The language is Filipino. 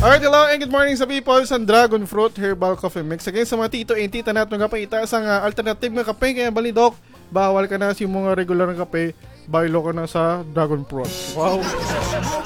Alright, hello and good morning sa people sa Dragon Fruit Herbal Coffee Mix. Again sa mga tito and tita natin nga pa itaas ang alternative nga kape. Kaya balidok, bawal ka na sa mga regular ng kape, baylo ka na sa Dragon Fruit. Wow!